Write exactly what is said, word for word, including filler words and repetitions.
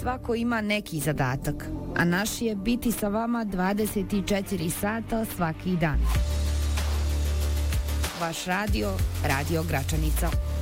svako ima neki zadatak, a naš je biti sa vama dvadeset četiri sata svaki dan. Vaš radio, Radio Gračanica.